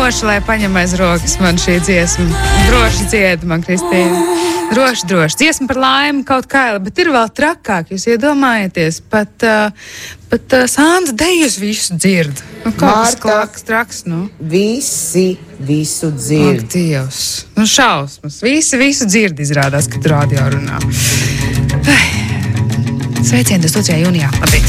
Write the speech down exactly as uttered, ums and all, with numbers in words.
droši, lai paņem aiz rokas man šī dziesma. Droši dzied man, Kristīna. Droši, droši. Dziesma par laimi kaut kaila, bet ir vēl trakāk. Jūs iedomājaties, pat, uh, pat uh, Sāns Dejus visu dzird. Nu, kaut kas klaks, traks, nu. Visi visu dzird. Ak, Dievs. Nu, šausmas. Visi visu dzird, izrādās, kad radio runā. Sveicieni, tas otrajā jūnijā. Labrīt.